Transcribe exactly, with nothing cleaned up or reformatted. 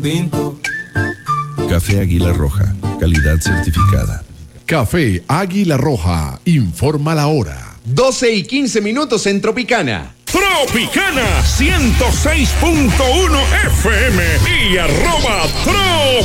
Pinto. Café Águila Roja, calidad certificada. Café Águila Roja, informa la hora. doce y quince minutos en Tropicana. Tropicana ciento seis punto uno F M y arroba Tro